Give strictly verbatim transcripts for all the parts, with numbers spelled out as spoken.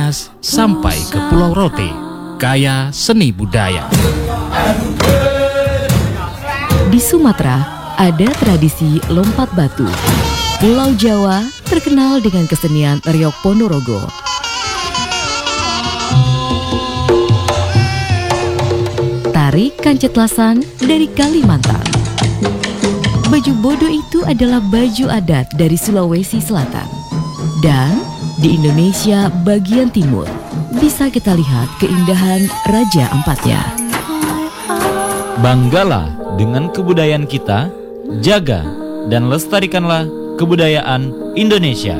Banyumas sampai ke Pulau Rote, kaya seni budaya. Di Sumatera ada tradisi lompat batu. Pulau Jawa terkenal dengan kesenian Riok Ponorogo. Tari Kancetlasan dari Kalimantan. Baju bodo itu adalah baju adat dari Sulawesi Selatan. Dan di Indonesia bagian timur bisa kita lihat keindahan Raja Ampatnya. Banggalah dengan kebudayaan kita, jaga dan lestarikanlah kebudayaan Indonesia.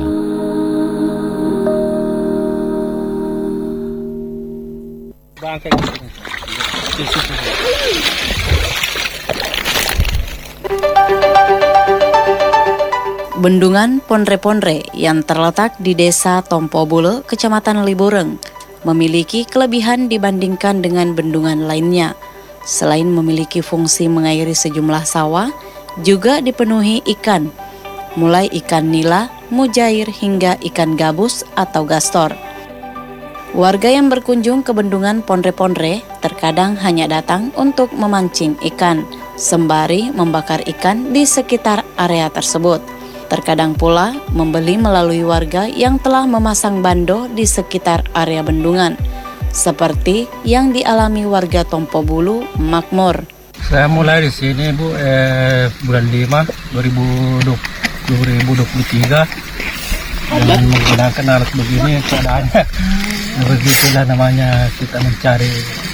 Bendungan Ponre-Ponre yang terletak di Desa Tompobulu, Kecamatan Libureng, memiliki kelebihan dibandingkan dengan bendungan lainnya. Selain memiliki fungsi mengairi sejumlah sawah, juga dipenuhi ikan, mulai ikan nila, mujair hingga ikan gabus atau gastor. Warga yang berkunjung ke bendungan Ponre-Ponre terkadang hanya datang untuk memancing ikan, sembari membakar ikan di sekitar area tersebut. Terkadang pula membeli melalui warga yang telah memasang bando di sekitar area bendungan, seperti yang dialami warga Tompobulu Makmur. Saya mulai di sini Bu eh, bulan lima dua ribu dua puluh tiga dengan menggunakan alat begini keadaannya. Begitulah namanya kita mencari.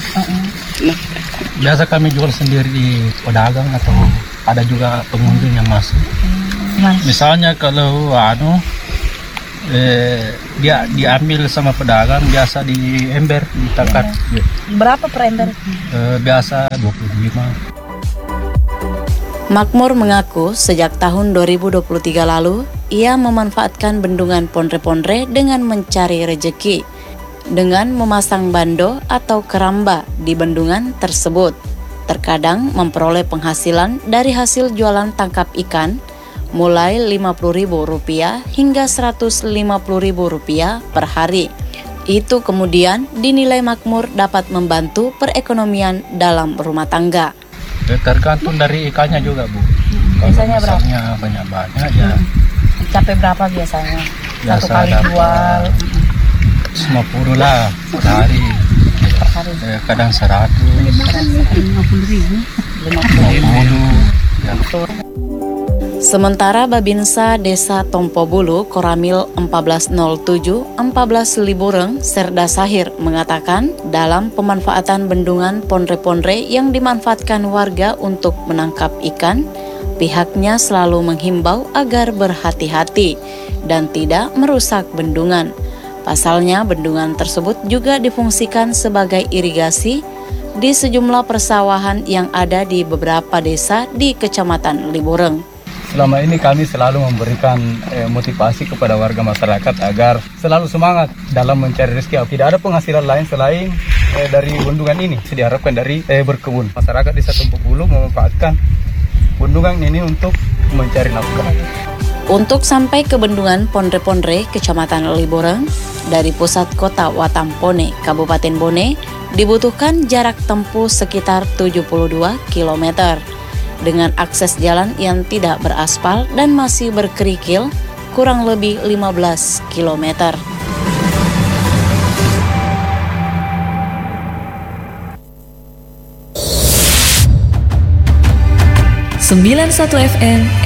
Biasa kami jual sendiri di pedagang atau ada juga pengunjung yang masuk. Misalnya kalau anu eh, dia diambil sama pedagang biasa di ember, ditakar. Ya. Berapa per ember? Eh, biasa dua puluh lima. Makmur mengaku sejak tahun dua ribu dua puluh tiga lalu ia memanfaatkan bendungan Ponre-Ponre dengan mencari rejeki dengan memasang bando atau keramba di bendungan tersebut. Terkadang memperoleh penghasilan dari hasil jualan tangkap ikan mulai lima puluh ribu rupiah hingga seratus lima puluh ribu rupiah per hari. Itu kemudian dinilai Makmur dapat membantu perekonomian dalam rumah tangga. Tergantung dari ikannya juga Bu. Biasanya Kalau berapa? banyak-banyak ya. Capai berapa biasanya? Biasa Satu kali dapat jual lima puluh lah per hari. per hari. Eh, kadang seratus, lima puluh ribu. lima puluh. Ya. Sementara Babinsa Desa Tompobulu Koramil seribu empat ratus tujuh empat belas Libureng Serda Sahir mengatakan dalam pemanfaatan bendungan Ponre-Ponre yang dimanfaatkan warga untuk menangkap ikan, pihaknya selalu menghimbau agar berhati-hati dan tidak merusak bendungan. Pasalnya bendungan tersebut juga difungsikan sebagai irigasi di sejumlah persawahan yang ada di beberapa desa di Kecamatan Libureng. Selama ini kami selalu memberikan eh, motivasi kepada warga masyarakat agar selalu semangat dalam mencari rezeki. Tidak ada penghasilan lain selain eh, dari bendungan ini. Diharapkan dari eh, berkebun. Masyarakat Desa Tompobulu memanfaatkan bendungan ini untuk mencari nafkah. Untuk sampai ke bendungan Ponre-Ponre, Kecamatan Libureng, dari pusat kota Watampone, Kabupaten Bone, dibutuhkan jarak tempuh sekitar tujuh puluh dua kilometer. Dengan akses jalan yang tidak beraspal dan masih berkerikil, kurang lebih lima belas kilometer. sembilan puluh satu F M